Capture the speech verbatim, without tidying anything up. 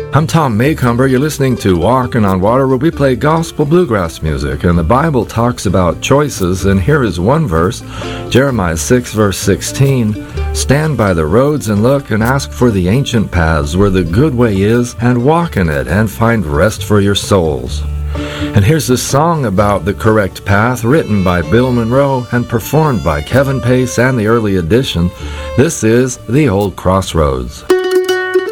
I'm Tom Maycomber. You're listening to Walking on Water, where we play gospel bluegrass music, and the Bible talks about choices, and here is one verse, Jeremiah six, verse sixteen. Stand by the roads and look and ask for the ancient paths where the good way is, and walk in it and find rest for your souls. And here's a song about the correct path, written by Bill Monroe and performed by Kevin Pace and the Early Edition. This is The Old Crossroads.